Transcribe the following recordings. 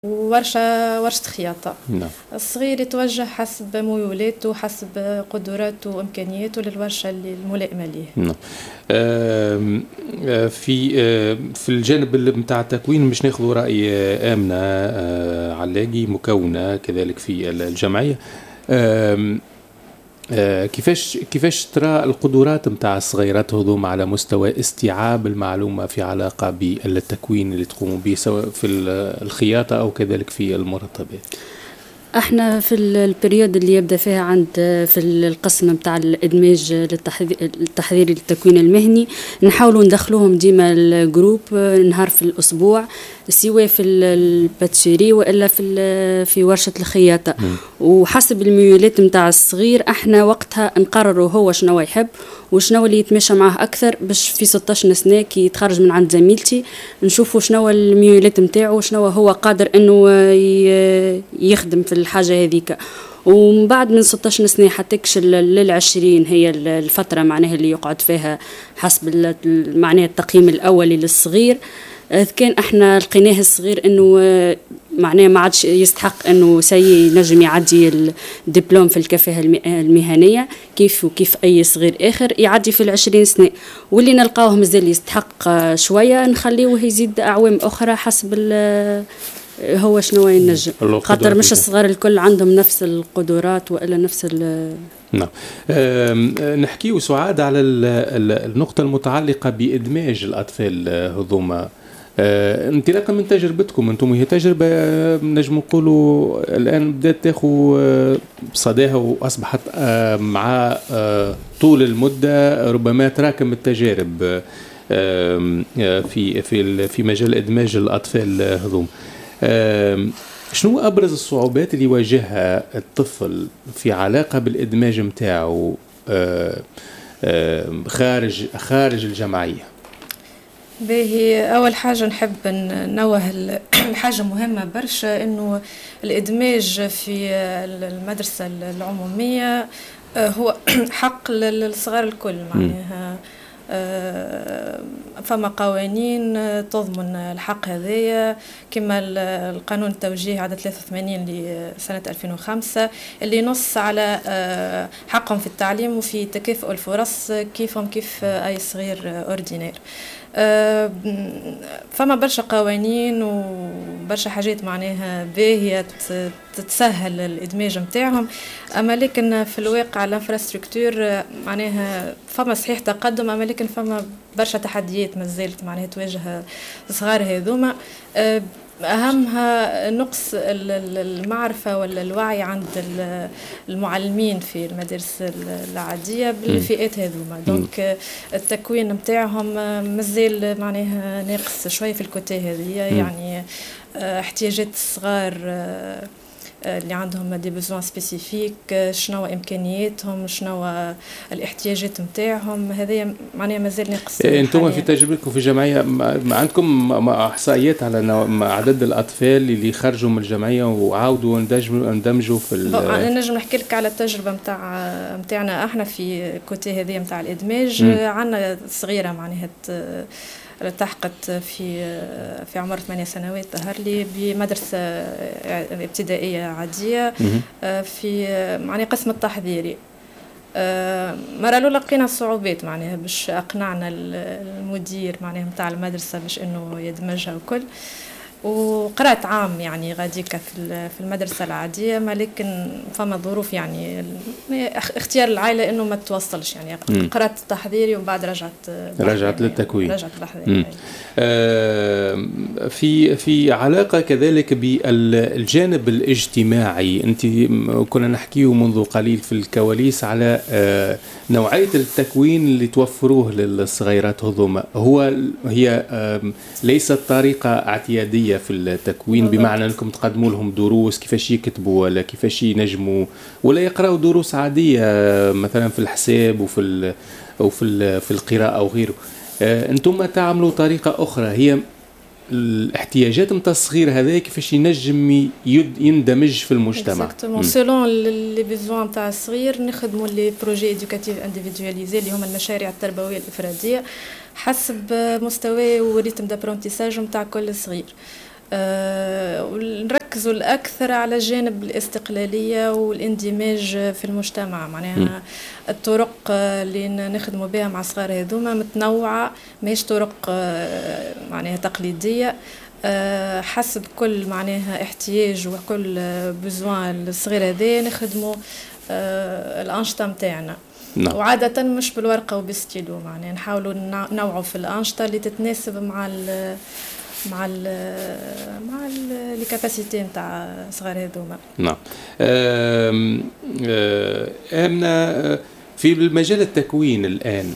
ورشة خياطة. نعم. الصغير يتوجه حسب ميولاته حسب قدراته وإمكانياته للورشة الملائمة ليه. نعم. في الجانب نتاع التكوين مش ناخذ رأي آمنة علاقي مكونة كذلك في الجمعية. كيفاش ترى القدرات نتاع الصغيرات هذوما على مستوى استيعاب المعلومة في علاقة بالتكوين اللي تقوموا به سواء في الخياطة أو كذلك في المرطبات؟ احنا في البريود اللي يبدا فيها عند في القسم نتاع الادماج التحضيري للتكوين المهني نحاولوا ندخلوهم ديما الجروب نهار في الاسبوع سواء في الباتشيري والا في ورشه الخياطه. وحسب الميولات نتاع الصغير احنا وقتها نقرروا هو شنو يحب وشنو اللي يتماشى معه اكثر باش في 16 سنه كي يتخرج من عند زميلتي نشوفوا شنو الميولات نتاعو وشنو هو قادر انه يخدم في الحاجه هذيك. ومن بعد من 16 سنه حتى لل20 هي الفتره معناها اللي يقعد فيها حسب معناها التقييم الاولي للصغير. كان احنا لقيناه الصغير انه معناه ما عادش يستحق انه نجم يعدي الدبلوم في الكفاءة المهنية كيف وكيف اي صغير اخر يعدي في 20 سنة واللي نلقاوه مازال يستحق شوية نخليه يزيد اعوام اخرى حسب هو شنو ينجم خاطر مش الصغار الكل عندهم نفس القدرات والا نفس نعم. نحكيه سعاد على النقطة المتعلقة بإدماج الأطفال هذوما انطلاقا من تجربتكم انتم. هي تجربة نجم نقولوا الآن بدأت تاخذ صداها وأصبحت مع طول المدة ربما تراكم التجارب في مجال إدماج الأطفال هذوما. شنو أبرز الصعوبات اللي يواجهها الطفل في علاقة بالإدماج متاعه خارج الجمعية؟ باهي أول حاجة نحب ننوه الحاجة مهمة برشا إنه الإدماج في المدرسة العمومية هو حق للصغار الكل معناها. فما قوانين تضمن الحق هذايا كما القانون التوجيه عدد 83 لسنة 2005 اللي ينص على حقهم في التعليم وفي تكافؤ الفرص كيفهم كيف أي صغير أوردينير. فما برشا قوانين وبرشا حاجات معناها باهية تتسهل الإدماج متاعهم. أما لكن في الواقع الانفراستركتور معناها فما صحيح تقدم أما لكن فما برشا تحديات مازالت معناها تواجه الصغار هذوما. أهمها نقص المعرفة ولا الوعي عند المعلمين في المدارس العادية بالفئات هذوما. دونك التكوين متاعهم مازال معناها ناقص شوية في الكوتي هذه يعني احتياجات الصغار اللي عندهم دي بيزوان سبيسيفيك شنو امكانياتهم شنو الاحتياجات نتاعهم هذه معناها مازال ناقص. انتم في تجربتكم في الجمعيه ما عندكم احصائيات على عدد الاطفال اللي خرجوا من الجمعيه وعاودوا اندمجوا في انا نجم نحكي لك على التجربه نتاعنا احنا في كوتي هذه نتاع الادماج. عندنا صغيره معناها التحقت في عمر 8 سنوات ظهر لي بمدرسة ابتدائية عادية في معناها قسم التحضيري. مرة الأولى لقينا صعوبات معناها باش أقنعنا المدير معناها متاع المدرسة باش إنه يدمجها وكل. وقرأت عام يعني غاديكا في المدرسة العادية ما لكن فما ظروف يعني اختيار العائلة انه ما توصلش يعني قرأت التحضيري وبعد رجعت للتكوين. في علاقة كذلك بالجانب الاجتماعي. انت كنا نحكيه منذ قليل في الكواليس على نوعية التكوين اللي توفروه للصغيرات هذوما. هي ليست طريقة اعتيادية في التكوين بمعنى انكم تقدموا لهم دروس كيفاش يكتبوا ولا كيفاش ينجموا ولا يقراوا دروس عاديه مثلا في الحساب وفي القراءه او غيره. انتم تعملوا طريقه اخرى هي الاحتياجات نتاع الصغير هذا كيفاش ينجم يندمج في المجتمع. سيلون لي بيزوان نتاع الصغير نخدموا لي بروجي ايدوكاتيف انديفيدواليزي اللي هما المشاريع التربويه الافراديه حسب مستوى وريتم دابرونتيساج نتاع كل صغير. ونركزوا الأكثر على جانب الاستقلالية والاندماج في المجتمع. معناها الطرق اللي نخدموا بها مع صغار هذوما متنوعة، ماهيش طرق معناها تقليدية، حسب كل معناها احتياج وكل بزوان الصغير هذا نخدموا الأنشطة متاعنا. نعم. وعادة مش بالورقة وبالستيلو، معناها نحاولوا نوعوا في الأنشطة اللي تتناسب مع الكاباسيتي نتاع صغار هذوما. نعم. آمنة، في المجال التكوين الآن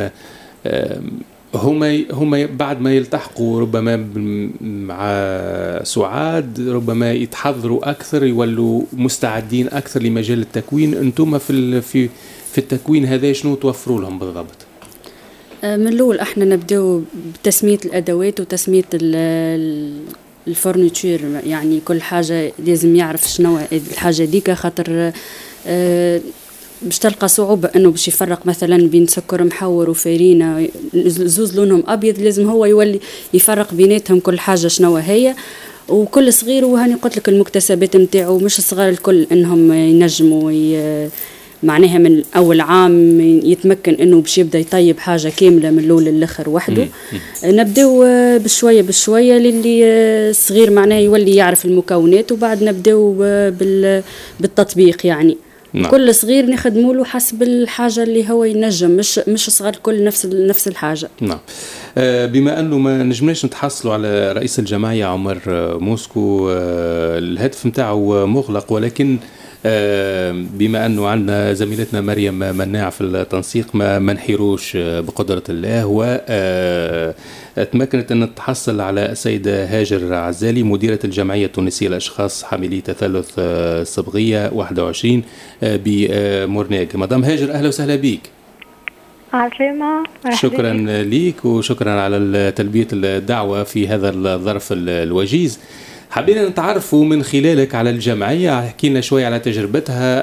هم بعد ما يلتحقوا ربما مع سعاد ربما يتحضروا أكثر، يولوا مستعدين أكثر لمجال التكوين. أنتم في التكوين هذا شنو توفروا لهم بالضبط؟ من الأول احنا نبدأ بتسمية الأدوات وتسمية الفورنيتور، يعني كل حاجة لازم يعرف شنو الحاجة ديك، خاطر باش تلقى صعوبة انه باش يفرق مثلا بين سكر محور وفارينة زوز لونهم ابيض، لازم هو يولي يفرق بيناتهم كل حاجة شنو هي. وكل صغير وهاني قلت لك المكتسبات نتاعو مش الصغار الكل انهم ينجموا معناها من اول عام يتمكن انه باش يبدا يطيب حاجه كامله من الاول للاخر وحده. نبداو بشويه بشويه للي الصغير معناها يولي يعرف المكونات، وبعد نبداو بالتطبيق يعني. نعم. كل صغير نخدموا له حسب الحاجه اللي هو ينجم، مش الصغار الكل نفس الحاجه. نعم. بما انه ما نجمناش نتحصلوا على رئيس الجمعيه عمر موسكو، الهدف نتاعو مغلق، ولكن بما أنه عندنا زميلتنا مريم مناع في التنسيق ما نحيروش بقدرة الله، وتمكنت أن تحصل على السيدة هاجر عزالي مديرة الجمعية التونسية للأشخاص حاملي تثلث الصبغية 21 بمورناغ. مدام هاجر أهلا وسهلا بيك. عسلامة. شكرا ليك وشكرا على تلبية الدعوة في هذا الظرف الوجيز. حبينا نتعرفوا من خلالك على الجمعية، احكي لنا شوي على تجربتها،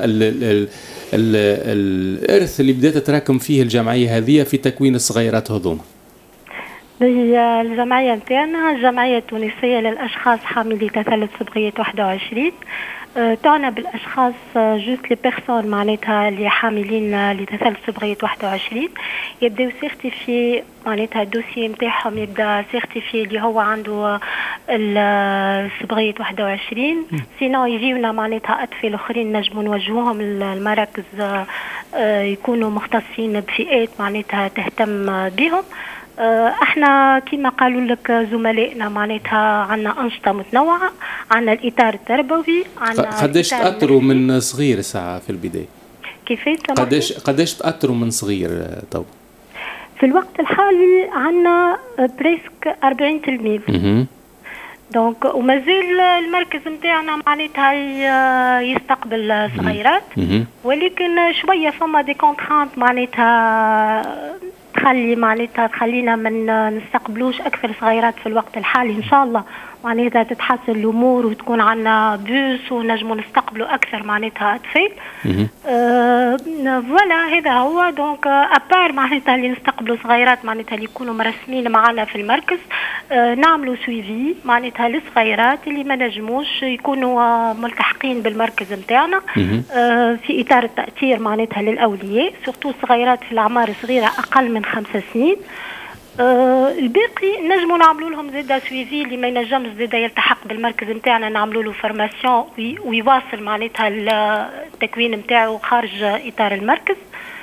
الإرث اللي بدأت تراكم فيه الجمعية هذه في تكوين الصغيرات هذوما. الجمعية نتاعنا الجمعية التونسية للأشخاص حاملي تثلث صبغية 21 تعنى بالأشخاص جوست لي بيرسون معناتها اللي حاملين لتثلث صبغية 21 يبداو سيرتيفي معناتها الدوسي نتاعهم يبدا سيرتيفي اللي هو عنده الصبغية 21. سينو يجيونا معناتها أطفال آخرين نجموا نوجهوهم المراكز يكونوا مختصين بفئات معناتها تهتم بهم. احنا كما قالوا لك زملائنا معناتها عندنا أنشطة متنوعة، عندنا الإطار التربوي، عندنا قداش تأثروا من صغير ساعة في البداية؟ كيفاش قداش تأثروا من صغير تو؟ في الوقت الحالي عندنا بريسك 40 تلميذ. دونك ومازال المركز نتاعنا معناتها يستقبل صغيرات، ولكن شوية فما دي كونترانت معناتها تخلينا من نستقبلوش أكثر صغيرات في الوقت الحالي. إن شاء الله معناتها تتحسن الأمور وتكون عنا بوس ونجموا نستقبلوا أكثر معناتها أطفال. فوالا هذا هو. دونك أبار معناتها اللي نستقبلوا صغيرات معناتها اللي يكونوا مرسمين معنا في المركز، نعملوا سويفي معناتها للصغيرات اللي ما نجموش يكونوا ملتحقين بالمركز نتاعنا في إطار التأثير معناتها للأولياء، سورتو صغيرات في الأعمار الصغيرة أقل من 5 سنين. الباقي نجموا نعملوا لهم زيادة سويفي اللي ما ينجمش زيادة يلتحق بالمركز نتاعنا، نعملوا له فورماسيون ويواصل معناتها التكوين نتاعو خارج إطار المركز.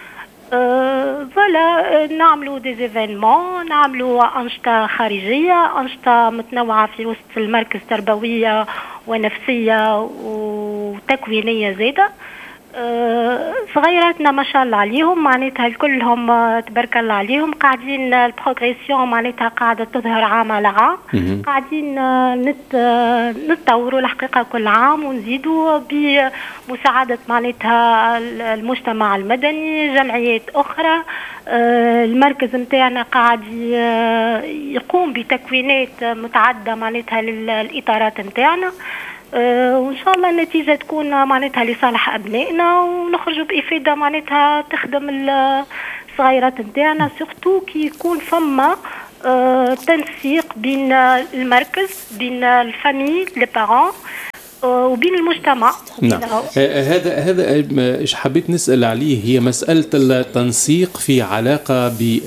فوالا نعملوا دي ايفينمون، نعملوا أنشطة خارجية، أنشطة متنوعة في وسط المركز تربوية ونفسية وتكوينية زيادة. صغيراتنا ما شاء الله عليهم معناتها كلهم تبارك الله عليهم قاعدين البروغريسيون معناتها قاعدة تظهر عام على عام، قاعدين نتطوروا الحقيقة كل عام ونزيدوا بمساعدة معناتها المجتمع المدني، جمعيات أخرى. المركز نتاعنا قاعد يقوم بتكوينات متعددة معناتها للإطارات نتاعنا، وإن شاء الله النتيجة تكون معناتها لصالح أبنائنا ونخرجوا بإفادة معناتها تخدم الصغيرات نتاعنا، سورتو كي يكون فما تنسيق بين المركز، بين الفامي، لي بارون، وبين المجتمع. نعم. هذا ايش حبيت نسأل عليه، هي مسألة التنسيق في علاقة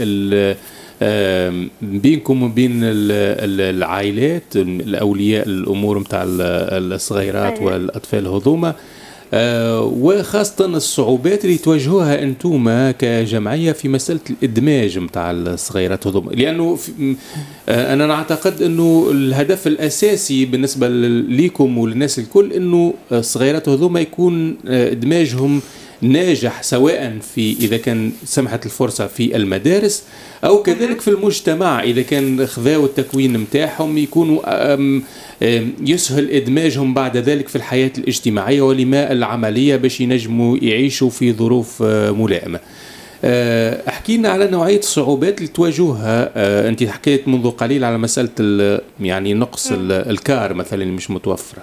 بينكم وبين العائلات، الأولياء الأمور متاع الصغيرات والأطفال هذوما، وخاصة الصعوبات اللي تواجهوها أنتم كجمعية في مسألة الإدماج متاع الصغيرات هذوما، لأنه أنا أعتقد أنه الهدف الأساسي بالنسبة ليكم وللناس الكل أنه الصغيرات هذوما يكون إدماجهم ناجح، سواء في إذا كان سمحت الفرصة في المدارس أو كذلك في المجتمع، إذا كان خذاو التكوين متاعهم يكونوا يسهل إدماجهم بعد ذلك في الحياة الاجتماعية والماء العملية باش ينجموا يعيشوا في ظروف ملائمة. احكينا على نوعية الصعوبات اللي تواجهها. أنت حكيت منذ قليل على مسألة يعني نقص الكار مثلا مش متوفرة.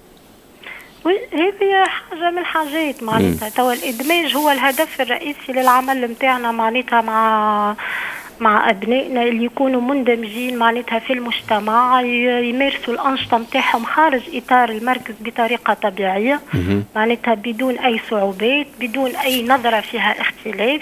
هذه حاجة من الحاجات معناتها. توا الإدماج هو الهدف الرئيسي للعمل متاعنا معناتها مع أبنائنا اللي يكونوا مندمجين معناتها في المجتمع، يمارسوا الأنشطة متاعهم خارج إطار المركز بطريقة طبيعية معناتها بدون أي صعوبات، بدون أي نظرة فيها اختلاف.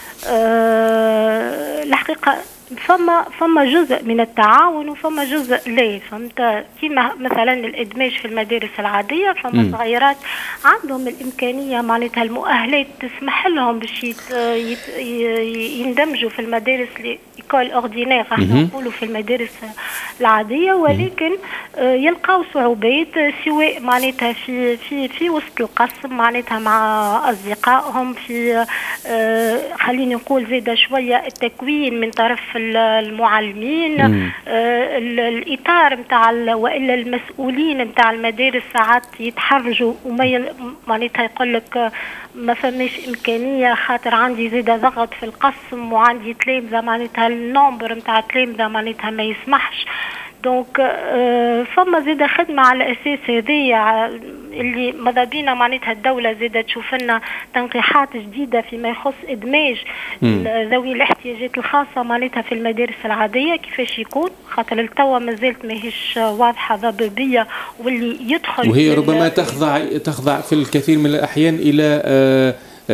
الحقيقة فما جزء من التعاون وفما جزء لا، فهمت؟ كيما مثلا الإدماج في المدارس العادية، فما صغيرات عندهم الإمكانية معناتها المؤهلات تسمح لهم باش يندمجوا في المدارس لإيكول أوردينير، راح نقولوا في المدارس العادية، ولكن يلقاو صعوبات سواء معناتها في وسط القسم معناتها مع أصدقائهم، في خليني نقول زيادة شوية التكوين من طرف المعلمين، الإطار متاع وإلا المسؤولين متاع المدارس ساعات يتحرجوا وما معناتها يقول لك ما فماش إمكانية خاطر عندي زيادة ضغط في القسم وعندي تلامذة معناتها النمبر متاع تلامذة معناتها ما يسمحش. دونك فما زيادة خدمة على أساس هذه اللي ماذا بينا معناتها الدولة زيادة تشوف لنا تنقيحات جديدة فيما يخص إدماج ذوي الاحتياجات الخاصة معناتها في المدارس العادية، كيفاش يكون خاطر التوا مازالت ماهيش واضحة ضبابية، واللي يدخل وهي ربما تخضع في الكثير من الأحيان إلى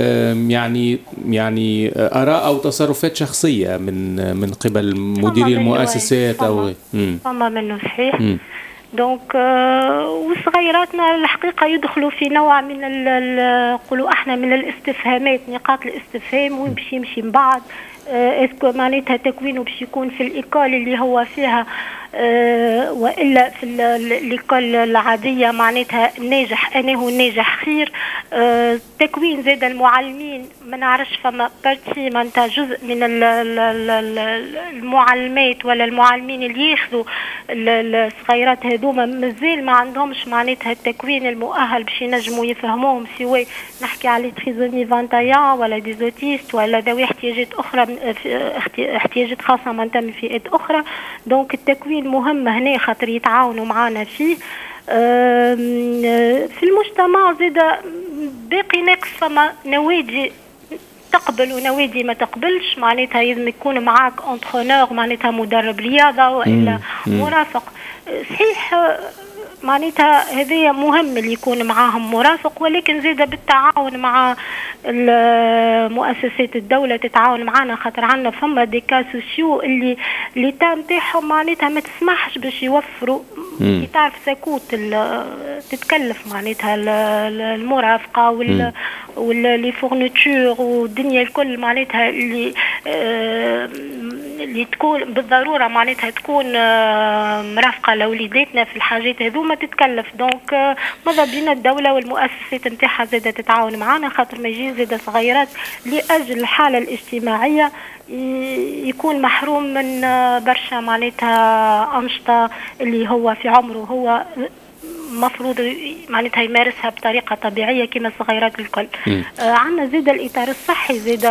يعني آراء أو تصرفات شخصية من قبل مديري المؤسسات أو فما منه صحيح. دونك وصغيراتنا الحقيقة يدخلوا في نوع من قولوا احنا من الاستفهامات، نقاط الاستفهام، وين باش يمشي من بعد، اسكو معناتها تكوينه باش يكون في الإيكول اللي هو فيها وإلا في الإيكول العادية معناتها ناجح أنا هو ناجح خير. تكوين زاد المعلمين ما نعرفش، فما بارتي معناتها جزء من المعلمات ولا المعلمين اللي ياخذوا الصغيرات هذوما مازال ما عندهمش معناتها التكوين المؤهل باش ينجموا يفهموهم، سواء نحكي على تريزومي 21 ولا ديزوتيست ولا ذوي احتياجات أخرى، احتياجات خاصة معناتها من فئات أخرى. دونك التكوين مهم هنا خاطر يتعاونوا معنا فيه. في المجتمع زاد باقي ناقص، فما نوادي تقبل ونوادي ما تقبلش، معناتها لازم يكون معاك انترونور معناتها مدرب رياضة وإلا مرافق. صحيح معناتها هذا مهم اللي يكون معاهم مرافق، ولكن زيادة بالتعاون مع مؤسسات الدولة تتعاون معنا، خاطر عنا فما دي كا سوسيو اللي تام تاعهم معناتها ما تسمحش باش يوفروا. تعرف سكوت تتكلف معناتها المرافقة واللي فورنيتور والدنيا الكل معناتها اللي تكون بالضرورة معناتها تكون مرافقة لوليداتنا في الحاجات هذوما تتكلف. دونك ماذا بينا الدولة والمؤسسات نتاعها زادة تتعاون معنا، خاطر ما يجي زادة صغيرات لأجل الحالة الاجتماعية يكون محروم من برشا معناتها أنشطة اللي هو في عمره هو مفروض معناتها يمارسها بطريقة طبيعية كما الصغيرات الكل. عندنا زيادة الإطار الصحي، زيادة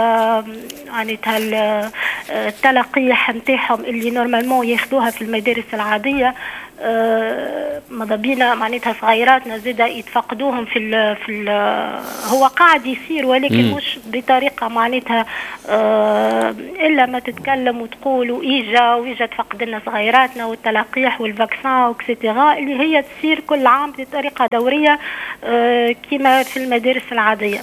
معناتها التلقيح نتاعهم اللي نورمالمون ياخذوها في المدارس العادية. ماذا بينا معناتها صغيراتنا زادا يتفقدوهم في هو قاعد يصير ولكن مش بطريقة معناتها إلا ما تتكلم وتقول وإجا تفقد لنا صغيراتنا والتلقيح والفاكسان وكسيتيرا اللي هي تصير كل عام بطريقة دورية كما في المدارس العادية.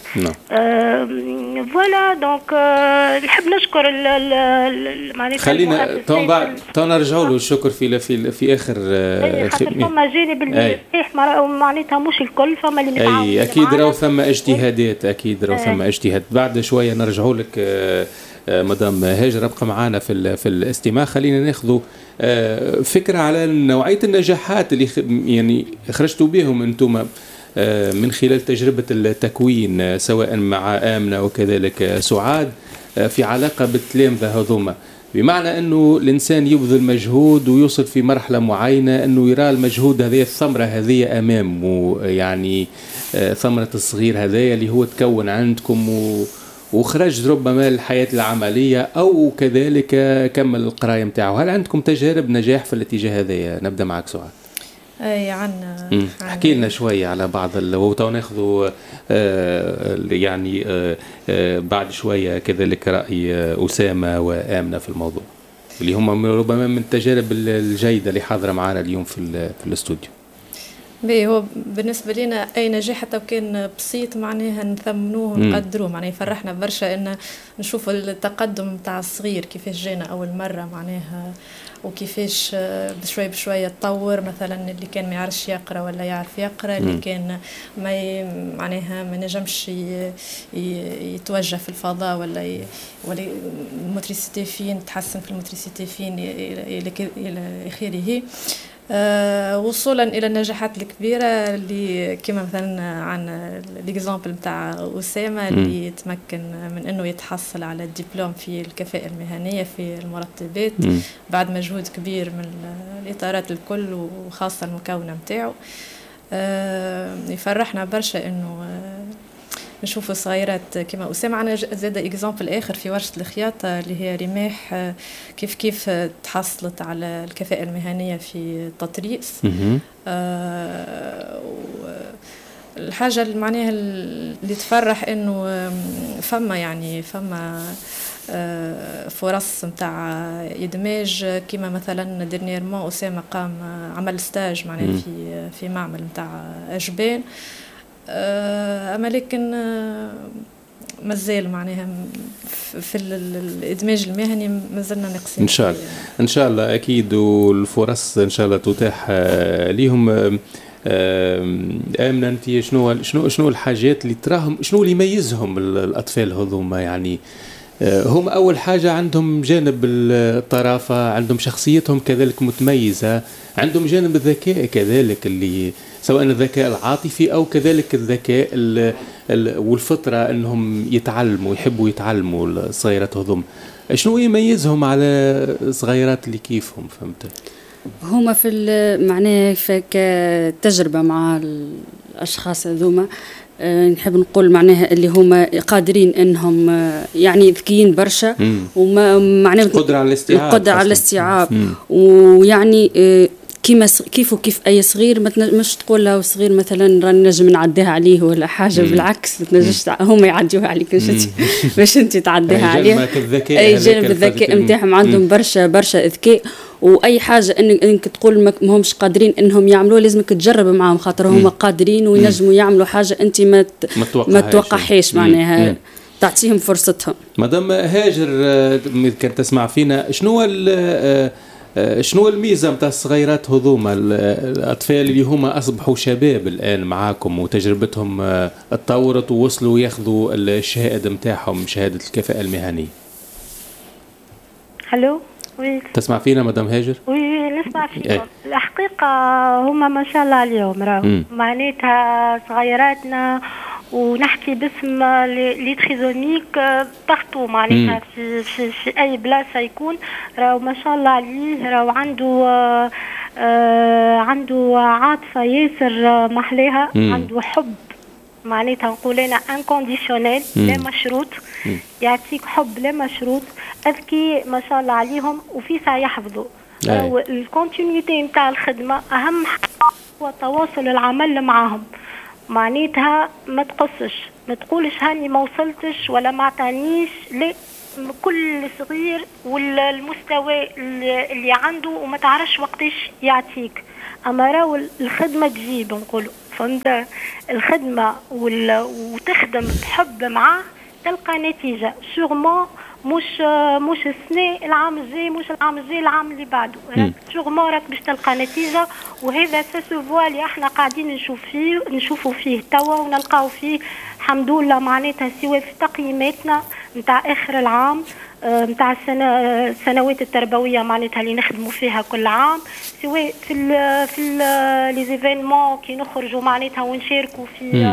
فوالا دونك نحب نشكر معناتها خلينا تو نرجعوا له الشكر في آخر فما جانب اللي صحيح معناتها مش الكل فما اللي متعاون. اكيد راهو ثم اجتهادات ثم اجتهاد. بعد شويه نرجعوا لك مدام هاجر، ابقى معنا في الاستماع. خلينا ناخذوا فكره على نوعيه النجاحات اللي يعني خرجتوا بهم انتم من خلال تجربه التكوين سواء مع آمنة وكذلك سعاد في علاقه بالتلامذه هذوما، بمعنى أنه الإنسان يبذل مجهود ويوصل في مرحلة معينة أنه يرى المجهود هذه الثمرة هذه أمامه، يعني ثمرة الصغير هذا اللي هو تكون عندكم وخرج ربما الحياة العملية أو كذلك كمل القراية متاعه. هل عندكم تجارب نجاح في الاتجاه هذا؟ نبدأ معك سعاد. اي عنا احكي لنا شويه على بعض وتو ناخذوا يعني بعد شويه كذلك راي اسامه وآمنة في الموضوع اللي هم ربما من التجارب الجيده اللي حاضره معنا اليوم في الاستوديو. هو بالنسبه لنا اي نجاح حتى كان بسيط معناها نثمنوه ونقدروه، معناها يفرحنا برشا ان نشوف التقدم تاع الصغير كيفاش جانا اول مره معناها وكيفاش بشوي بشوي تطور. مثلا اللي كان ما يعرفش يقرا ولا يعرف يقرا، اللي كان معناها ما نجمش يتوجه في الفضاء ولا الموتريسيتي فين تحسن في الموتريسيتي فين الى اخره، وصولا الى النجاحات الكبيره اللي كما مثلا عن الاكزامبل نتاع اسامه اللي تمكن من انه يتحصل على الدبلوم في الكفاءه المهنيه في المرتبات بعد مجهود كبير من الاطارات الكل وخاصه المكونه نتاعو. يفرحنا برشا انه نشوفوا صغيرات كما أسامة. عنا زاد إكزامبل آخر في ورشة الخياطة اللي هي رماح، كيف تحصلت على الكفاءة المهنية في التطريز. الحاجة اللي معناها اللي تفرح إنه فما فرص متاع إدماج، كما مثلا ديرنييرمون أسامة قام عمل ستاج معناها في معمل متاع أجبان، أما لكن مازال معناها في الإدماج المهني مازلنا ناقصين. إن شاء الله أكيد، والفرص إن شاء الله تتاح ليهم. آمنة أنت شنو الحاجات اللي تراهم، شنو اللي يميزهم الأطفال هذوما؟ يعني هم أول حاجة عندهم جانب الطرافة، عندهم شخصيتهم كذلك متميزة، عندهم جانب الذكاء كذلك اللي سواء الذكاء العاطفي أو كذلك الذكاء والفطرة أنهم يتعلموا، يحبوا يتعلموا الصغيرات هذوم. شنو يميزهم على صغيرات اللي كيفهم؟ فهمت؟ هما في معناه كتجربة مع الأشخاص هذوما نحب نقول معناها اللي هما قادرين انهم يعني ذكيين برشا، وما معناه القدرة على الاستيعاب ويعني كيف اي صغير مش تقول له صغير مثلا راني نجم نعديها عليه ولا حاجه، بالعكس تنجمش هما يعديوها عليك باش انت تعديها عليه. اي جانب الذكاء نتاعهم عندهم برشا ذكاء، واي حاجه انك تقول ما همش قادرين انهم يعملوها لازمك تجرب معهم، خاطر هما قادرين وينجموا يعملوا حاجه انت ما توقعهاش معناها تعطيهم فرصتهم. مدام هاجر كانت تسمع فينا، شنو الميزه نتاع الصغيرات هذوما الاطفال اللي هما اصبحوا شباب الان معاكم وتجربتهم اتطورت ووصلوا ياخذوا الشهاده نتاعهم، شهاده الكفاءه المهنيه؟ الو وي تسمع فينا مدام هاجر؟ وي نسمع فيكم. الحقيقه هما ما شاء الله اليوم راهو معناتها صغيراتنا، ونحكي باسم لي تريزوميك بارتو معناتها في اي بلاصه يكون راهو ما شاء الله عليه، راهو عنده عاطفه ياسر محلاها، عنده حب معناتها نقول انا انكونديشنيل لا مشروط، يعطيك حب لا مشروط، اذكي ما شاء الله عليهم، وفي ساعه يحفظوا الكونتينيتي نتاع الخدمه اهم حاجه هو تواصل العمل معهم. معناتها ما تقصش، ما تقولش هاني ما وصلتش ولا ما عطانيش، لا، كل صغير والمستوى اللي عنده وما تعرفش وقتاش يعطيك. اما راهو الخدمه تجيب، نقولوا فهمت، الخدمه وتخدم بحب معاه تلقى نتيجه سورمون. مش السنه، العام الجاي، مش العام الجاي، العام اللي بعده سورمون راك باش تلقى نتيجه. وهذا سوفوا اللي احنا قاعدين نشوفوا فيه توا ونلقاو فيه الحمد لله. معناتها سواء في تقييماتنا نتاع اخر العام، نتاع السنوات التربويه معناتها اللي نخدموا فيها كل عام، سواء في لي زيفينمون كي نخرجوا معناتها ونشاركوا في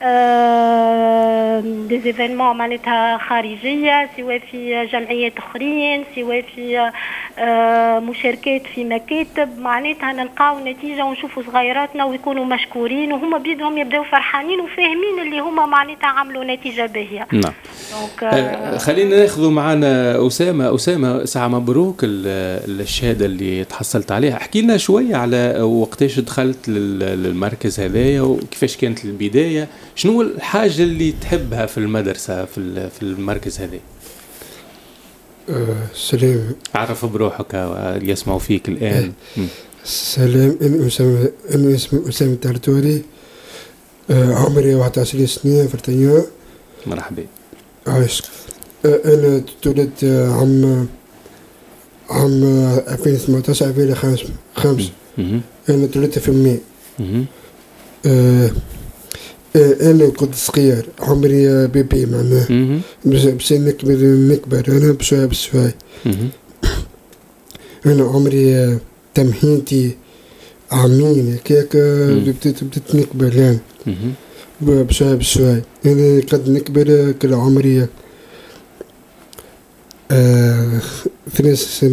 دي زيفينمون معناتها خارجيه، سواء في جمعيات اخرين، سواء في مشاركات في مكاتب، معناتها نلقاو نتيجه ونشوفوا صغيراتنا ويكونوا مشكورين وهما بيدهم يبداو فرحانين وفاهمين اللي هما معناتها عملوا نتيجه باهيه. نعم. خلينا ناخذوا معنا أسامة ساعة مبروك الشهادة اللي تحصلت عليها. احكي لنا شوية على وقتاش دخلت للمركز هذايا وكيفاش كانت البداية، شنو الحاجة اللي تحبها في المدرسة في المركز هذا؟ سلام، عرف بروحك يسمعوا فيك الآن. سلام، أنا اسمي أسامة الترتوري، عمري 21 سنة، فرتانيا. مرحبا. عايش. أنا تولدت عام 2018 2005. أنا تولدت في ماي. أنا كنت صغير، عمري بيبي معناه، بس نكبر أنا بشوية بشوية. أنا عمري تمهيدي عامين هكاك، بديت نكبر يعني بشوية بشوية. أنا قد نكبر كل عمري 3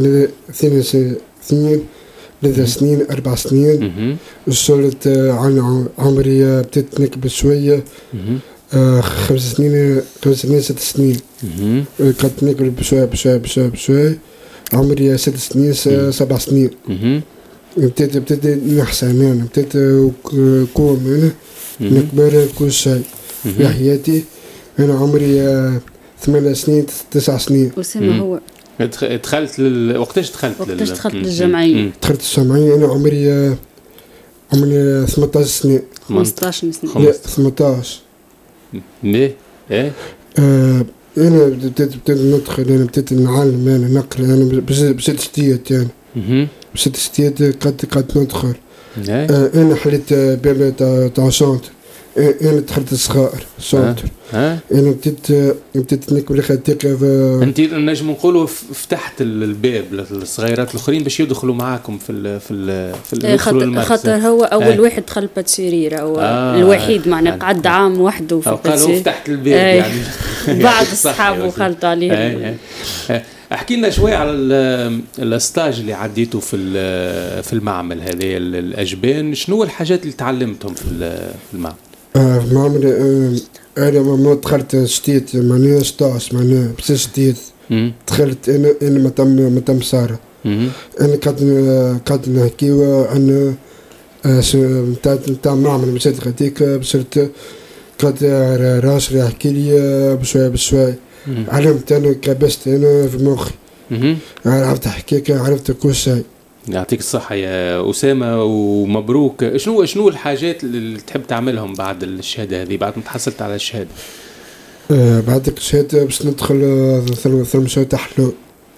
سنين 4 سنين. وصلت عن عمري بديت نكبر شوية 5 سنين 6 سنين. قد نكبر بشوية عمري 6 سنين 7 سنين. بديت نحسن يعني، بديت قوم أنا نكبر كل شيء في حياتي. أنا عمري 8 سنين 9 سنين. أسامة هو دخلت وقتاش دخلت للجمعية؟ دخلت الجمعية أنا عمري 18 سنة. 15 سنة. لا 18. ليه؟ إيه؟ أنا بديت ندخل، أنا بديت نعلم، أنا نقرأ، أنا بست سنوات يعني. بست سنوات قد ندخل. أنا حليت باب تاع شونتر. أنا دخلت الصغار شونتر. أنا بديت نكبر خديك. أنت نجم نقولوا فتحت الباب للصغيرات الآخرين باش يدخلوا معاكم في خاطر هو أول واحد دخل باتسيريرا أو الوحيد معنا قعد عام وحده في قالوا فتحت الباب يعني بعد أصحابه خلط عليه. احكي لنا شوي على الستاج اللي عديته في المعمل هذا الأجبان، شنو الحاجات اللي تعلمتهم في المعمل؟ في المعمل أنا ما دخلت شتيت معناها 16 معناها بس شتيت دخلت أنا ما تم سارة. أنا قد نحكيو عن نتاع معمل مشيت غاديك بصرت قد راشري يحكي لي بشوي علمت أنا كبست أنا في مخي، عرفت أحكيك، عرفت كل شيء. يعطيك الصحة يا أسامة ومبروك. شنو الحاجات اللي تحب تعملهم بعد الشهادة هذه، بعد ما تحصلت على الشهادة؟ بعد الشهادة باش ندخل ثلمشة تحلو.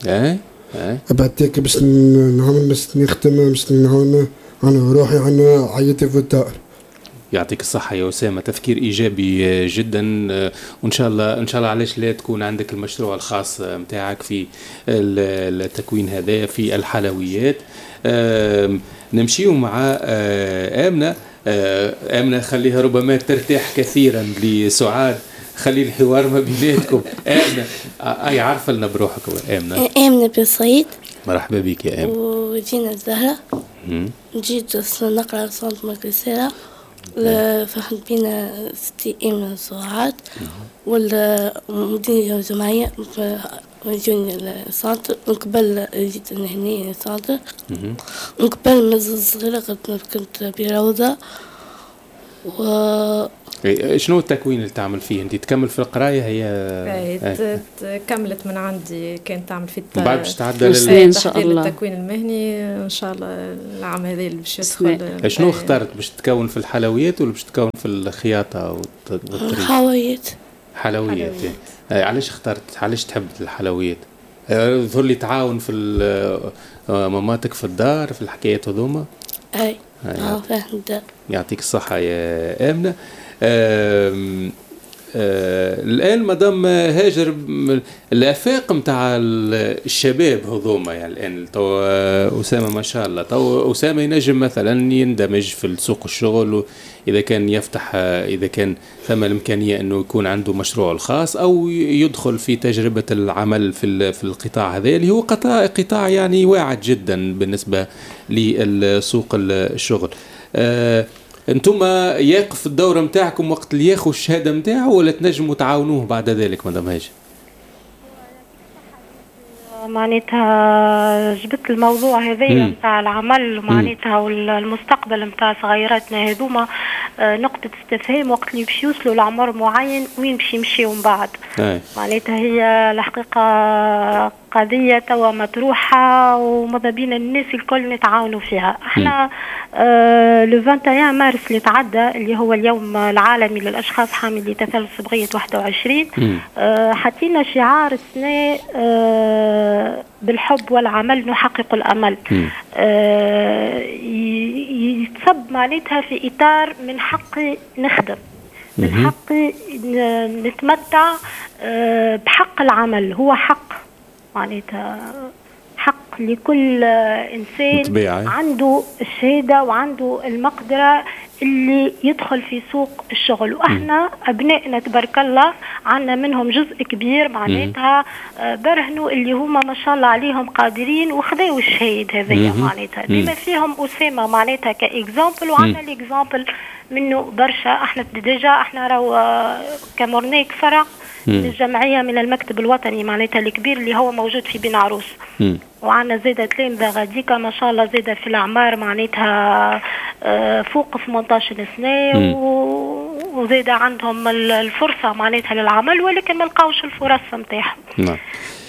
بعدك باش نعمل، باش نخدم، باش نعاون أنا روحي عن عيتي في الدار. يعطيك الصحة يا أسامة، تفكير إيجابي جدا، وإن شاء الله علاش لا تكون عندك المشروع الخاص متاعك في التكوين هذا في الحلويات. نمشيو مع آمنة خليها ربما ترتاح كثيرا لسعاد، خلي الحوار ما بيناتكم. آمنة أي عارفة لنا بروحك. آمنة بالصيد. مرحبا بك يا آمنة. وجينا الزهرة، جيت نقرأ في صنط مكسيرة فخد بينا 6 أيام من الصراعات والمدينة الجمعية جوني السانتر ونقبل جيت هنا السانتر ونقبل مزز صغيرة كنت بروضة شنو التكوين اللي تعمل فيه انت؟ تكمل في القرايه هي كملت من عندي، كانت تعمل في بعد باش تعدل ان شاء الله التكوين المهني ان شاء الله العام هذا اللي باش يدخل. شنو اخترت باش تكون في الحلويات ولا باش تكون في الخياطه والطريق؟ حلويات. علاش اخترت؟ علاش تحب الحلويات؟ ظهر لي تعاون في ماماتك في الدار في الحكايات هذوما؟ اي فهمت. يعطيك الصحه يا آمنة. الآن مدام هاجر الآفاق متاع الشباب هذوما، يعني الآن تو أسامة ما شاء الله، تو أسامة ينجم مثلا يندمج في سوق الشغل إذا كان يفتح، إذا كان ثم الإمكانية أنه يكون عنده مشروع الخاص أو يدخل في تجربة العمل في القطاع هذا اللي هو قطاع يعني واعد جدا بالنسبة لسوق الشغل. انتم يقف الدوره نتاعكم وقت اللي ياخذ الشهاده نتاعه ولا تنجموا تعاونوه بعد ذلك مدام هاجر؟ معناتها جبت الموضوع هذايا نتاع العمل معناتها والمستقبل نتاع صغيراتنا هذوما نقطة استفهام وقت اللي باش يوصلوا لعمر معين وين باش يمشيوا من بعد. معناتها هي الحقيقة قضية توا مطروحة وماذا بينا الناس الكل نتعاونوا فيها. احنا لو 21 مارس اللي تعدى اللي هو اليوم العالمي للأشخاص حاملي تثلث صبغية 21 حطينا شعار السنة بالحب والعمل نحقق الأمل. يتصب معناتها في إطار من حقي نخدم، من حقي نتمتع بحق العمل، هو حق معناتها حق لكل إنسان طبيعي. عنده الشهادة وعنده المقدرة اللي يدخل في سوق الشغل. وإحنا أبنائنا تبارك الله عنا منهم جزء كبير معناتها برهنوا اللي هما ما شاء الله عليهم قادرين وخذوا الشهيد هذايا معناتها بما فيهم أسامة معناتها كإكزامبل، وعنا الإكزامبل منه برشا. احنا ديجا احنا راهو كمورنيك فرع من الجمعية من المكتب الوطني معناتها الكبير اللي هو موجود في بن عروس، وعنا زيادة تلامذة غاديكا ما شاء الله زيادة في الأعمار معناتها فوق 18 سنة وزيادة عندهم الفرصة معناتها للعمل ولكن ما لقاوش الفرص نتاعهم.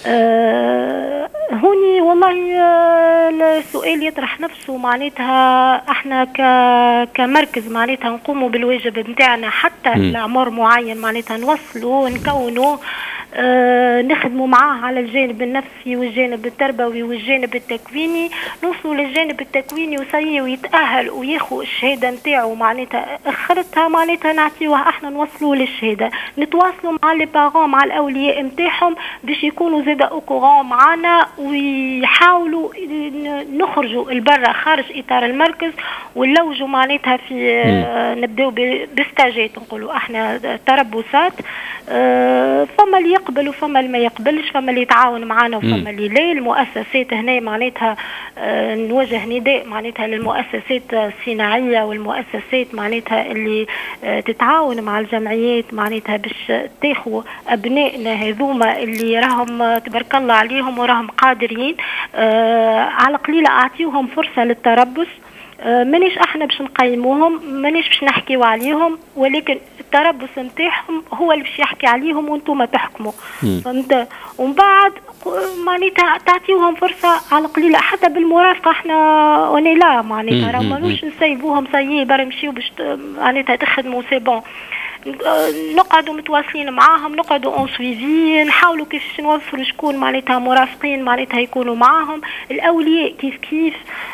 هوني والله السؤال يطرح نفسه معناتها احنا كمركز معناتها نقوموا بالواجب نتاعنا حتى لعمر معين معناتها نوصلوا نكونوا نخدموا معاه على الجانب النفسي والجانب التربوي والجانب التكويني، نوصلوا للجانب التكويني وسيء ويتأهل وياخذ الشهادة نتاعو معناتها اخرتها معناتها نعطيوها احنا نوصلوا للشهادة، نتواصلوا مع لي بارون مع الاولياء نتاعهم باش يكونوا زاده اوكورون معنا ويحاولوا نخرجوا البرة خارج اطار المركز ونلوجوا معناتها في نبداو بستاجات نقولوا احنا تربصات، فما اللي يقبل وفما اللي ما يقبلش، فما اللي يتعاون معنا وفما اللي لا. المؤسسات هنا معناتها نوجه نداء معناتها للمؤسسات الصناعيه والمؤسسات معناتها اللي تتعاون مع الجمعيات معناتها باش تاخذوا ابنائنا هذوما اللي راهم تبارك الله عليهم وراهم قادرين على قليله اعطيوهم فرصه للتربص. مانيش احنا باش نقيموهم، مانيش باش نحكيو عليهم، ولكن التربص نتاعهم هو اللي باش يحكي عليهم وانتم تحكموا. فهمت؟ ومن بعد معناتها تعطيوهم فرصه على قليله حتى بالمرافقه. احنا اوني لا معناتها راه مانوش نسيبوهم سيي برمشيو باش معناتها تخدموا سي بون، نقعدوا متواصلين معاهم، نقعدوا اون سويفي، نحاولوا كيفاش نوفروا شكون معناتها مرافقين معناتها يكونوا معاهم، الاولياء كيف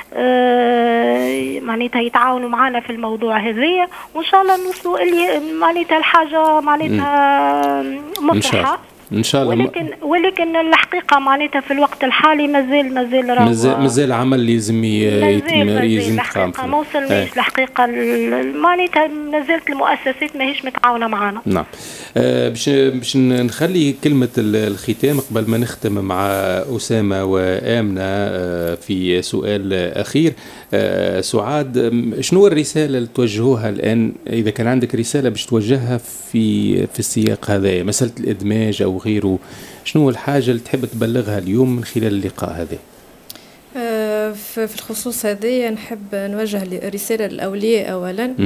معناتها يتعاونوا معنا في الموضوع هذايا، وان شاء الله نوصلوا اللي معناتها الحاجه معناتها مفرحه ان شاء الله. ولكن الحقيقه معناتها في الوقت الحالي مازال عمل لازم يتقام فيه. ما وصلناش الحقيقه معناتها مازالت المؤسسات ماهيش متعاونه معنا. نعم. باش نخلي كلمه الختام قبل ما نختم مع أسامة وآمنة في سؤال اخير. سعاد، شنو الرسالة اللي توجهوها الآن إذا كان عندك رسالة باش توجهها في السياق هذا، مسألة الإدماج أو غيره، شنو الحاجة اللي تحب تبلغها اليوم من خلال اللقاء هذا؟ في الخصوص هذه نحب نوجه رسالة للأولياء أولا.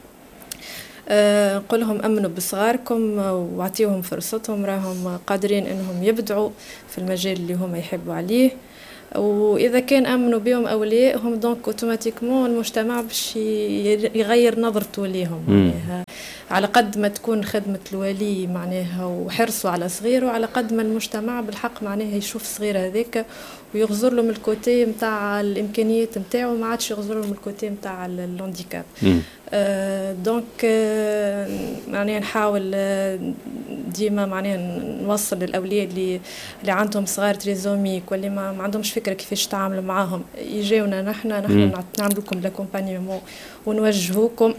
نقول لهم أمنوا بصغاركم واعطيهم فرصتهم، راهم قادرين أنهم يبدعوا في المجال اللي هم يحبوا عليه، وإذا كان أمنوا بهم أوليائهم دونك أوتوماتيكمون المجتمع باش يغير نظرته ليهم. معناها على قد ما تكون خدمة الولي معناها وحرصه على صغيره، على قد ما المجتمع بالحق معناها يشوف صغير هذاك ويغزر له من الكوتي متاع الإمكانيات متاعه، ما عادش يغزر له من الكوتي متاع الهانديكاب. دونك معناها نحاول ديما معناها نوصل للأولياء اللي عندهم صغار تريزوميك واللي ما عندهمش فكرة كيفاش تعاملوا معاهم، يجيونا نحن نعمل لكم لاكومبانيمون ونوجهوكم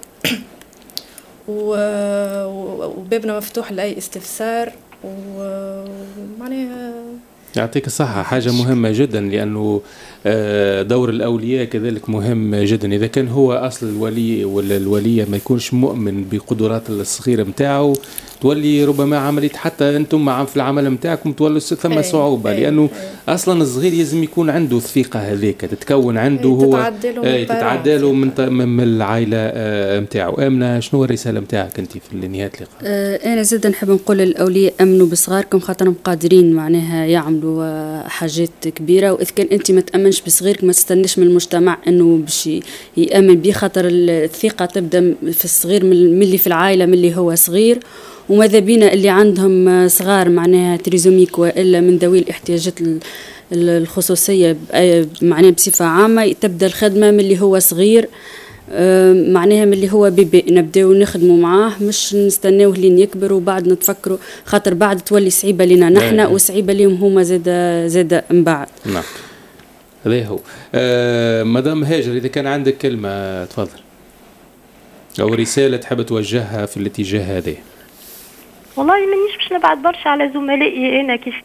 وبابنا مفتوح لأي استفسار. ومعناها يعطيك الصحة، حاجة مهمة جدا، لأنه دور الأولياء كذلك مهم جدا. إذا كان هو أصل الولي ولا الولية ما يكونش مؤمن بقدرات الصغيرة متاعه، تولي ربما عملية حتى أنتم مع في العمل متاعكم تولوا ثم صعوبة، لأنه أصلا الصغير لازم يكون عنده الثقة هذيك تتكون عنده، هو تتعدله من العائلة متاعه. آمنة، شنو الرسالة متاعك أنت في نهاية اللقاء؟ أنا زيدا نحب نقول للأولياء أمنوا بصغاركم خاطرهم قادرين معناها يعملوا حاجات كبيرة، وإذا كان أنت ما تأمنش بصغيرك ما تستناش من المجتمع أنه باش يأمن به، خاطر الثقة تبدأ في الصغير من اللي في العائلة من اللي هو صغير. وماذا بينا اللي عندهم صغار معناها تريزوميك وإلا من ذوي الاحتياجات الخصوصية معناها بصفة عامة، تبدأ الخدمة من اللي هو صغير معناها من اللي هو بيبي، نبداو نخدموا معاه مش نستناوه لين يكبر وبعد نتفكروا، خاطر بعد تولي صعيبة لنا نحن وصعيبة لهم هما زاد من بعد. نعم، هذا هو. مدام هاجر، إذا كان عندك كلمة تفضل، أو رسالة تحب توجهها في الاتجاه هذا. والله مانيش باش نبعد برشا على زملائي أنا كيف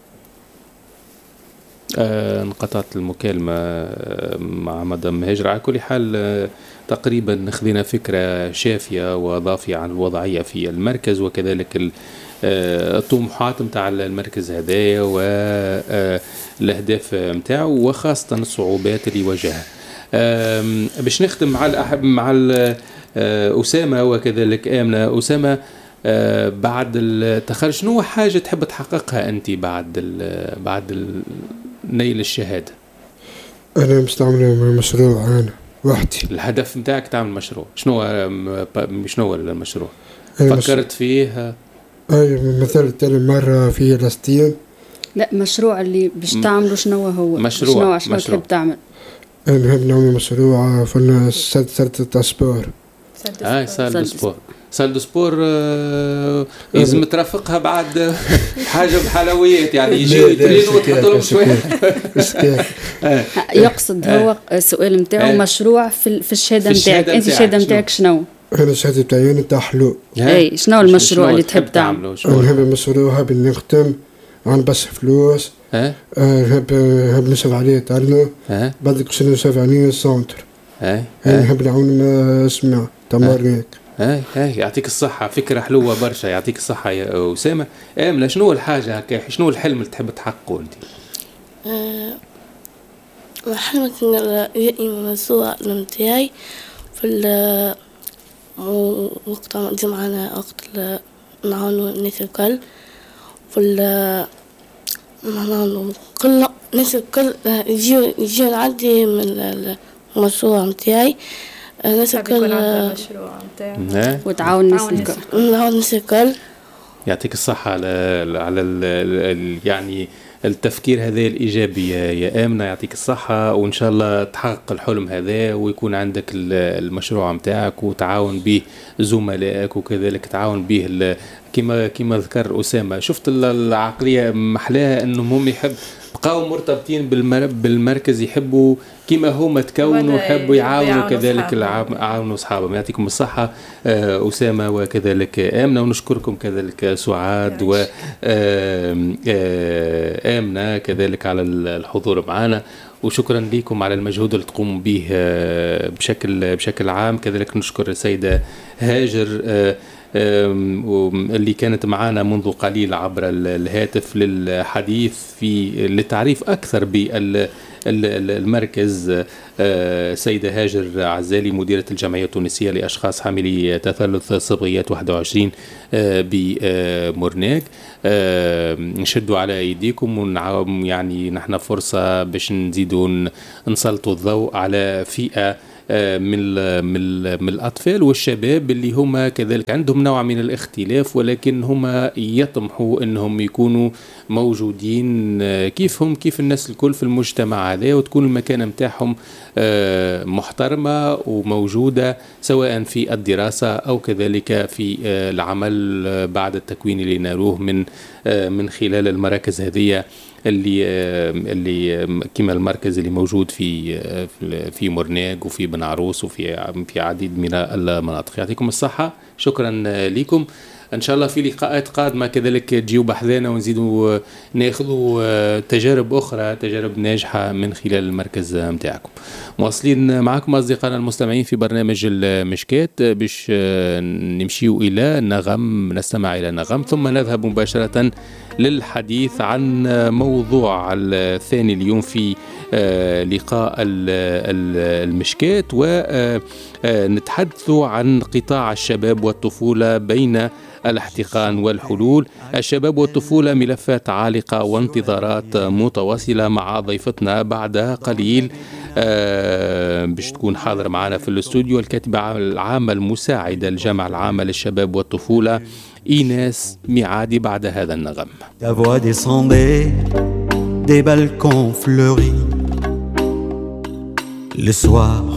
انقطعت المكالمة مع مدام هاجر. على كل حال تقريبا خذينا فكرة شافية وضافية عن الوضعية في المركز وكذلك الطموحات متاع المركز هذايا والأهداف متاعه وخاصة الصعوبات اللي واجهها. باش نختم مع أسامة وكذلك آمنة. أسامة، بعد التخرج شنو حاجة تحب تحققها أنت بعد نيل الشهادة؟ أنا مستعمل مشروع أنا وحدي. الهدف متاعك تعمل مشروع، شنو المشروع؟ فكرت فيه؟ أي مثل تاني مرة في فلسطين. لا، مشروع اللي باش تعمله شنو هو؟ مشروع تحب تعمل؟ أنا نحب نعمل مشروع في سالة السبور. سال دو سبور لازم ترافقها بعد حاجة بحلويات، يعني يجيو يترينوا وتحطوا لهم شوية. يقصد هو السؤال متاعه مشروع في الشهادة متاعك. أنت الشهادة متاعك شنو؟ أنا الشهادة متاعي نتاع حلو. أي شنو المشروع اللي تحب تعمله؟ أنا نحب مشروع بنخدم عن بس فلوس. نحب نشوف عليه تعلم. بعد كش نشوف عليه سنتر. نحب نعاون اسمع تمارينك. يعطيك الصحة، فكرة حلوة برشا، يعطيك الصحة يا أسامة. آمنة، شنو الحاجة هكا، شنو الحلم اللي تحب تحققه أنت؟ حلمك إن مشروع متاعي في وقت دي معنا وقت نعاونوا الناس الكل في نعاونوا كل الناس الكل يجيو نعدي من المشروع متاعي. الناس الكل المشروع متاعي وتعاون الناس الكل. يعطيك الصحة على يعني التفكير هذا الإيجابي يا آمنة، يعطيك الصحة، وإن شاء الله تحقق الحلم هذا ويكون عندك المشروع متاعك وتعاون به زملائك وكذلك تعاون به كما ذكر أسامة. شفت العقلية محلاها أنهم هم يحب بقاو مرتبطين بالمركز، يحبوا كما هما تكونوا يحبوا يعاونوا كذلك يعاونوا أصحابهم. يعطيكم الصحة أسامة وكذلك آمنة، ونشكركم كذلك سعاد وآمنة كذلك على الحضور معنا. وشكرا لكم على المجهود اللي تقوموا به بشكل عام. كذلك نشكر السيدة هاجر اللي كانت معنا منذ قليل عبر الهاتف للحديث للتعريف أكثر بالمركز. سيدة هاجر عزالي مديرة الجمعية التونسية لأشخاص حاملي تثلث صبغيات 21 بمورناك. نشدوا على أيديكم يعني نحن فرصة باش نزيدوا نسلطوا الضوء على فئة من الأطفال والشباب اللي هم كذلك عندهم نوع من الاختلاف، ولكن هم يطمحوا أنهم يكونوا موجودين كيف الناس الكل في المجتمع هذا، وتكون المكانة متاعهم محترمة وموجودة سواء في الدراسة أو كذلك في العمل بعد التكوين اللي نروه من خلال المراكز هذه اللي كما المركز اللي موجود في مورناك وفي بن عروس وفي عديد من المناطق. يعطيكم الصحة، شكرا لكم. ان شاء الله في لقاءات قادمه كذلك تجيو بحذانا ونزيدوا ناخذوا تجارب اخرى، تجارب ناجحه من خلال المركز نتاعكم. مواصلين معكم اصدقائنا المستمعين في برنامج المشكات، باش نمشيو الى نغم، نستمع الى نغم ثم نذهب مباشره للحديث عن موضوع الثاني اليوم في لقاء المشكات، ونتحدث عن قطاع الشباب والطفولة بين الاحتقان والحلول. الشباب والطفولة ملفات عالقة وانتظارات متواصلة مع ضيفتنا بعد قليل باش تكون حاضر معنا في الاستوديو الكاتبة العامة المساعدة الجامعة العامة للشباب والطفولة إيناس ميعادي بعد هذا النغم. Ta voix descendait des balcons fleuris. Le soir